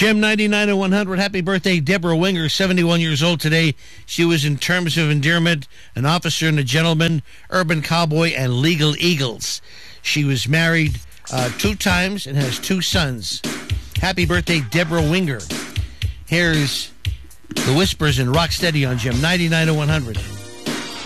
Jim, 99 to 100. Happy birthday, Deborah Winger, 71 years old today. She was in Terms of Endearment, an officer and a gentleman, urban cowboy, and legal eagles. She was married 2 times and has 2 sons. Happy birthday, Deborah Winger. Here's The Whispers and Rocksteady on Jim, 99 to 100.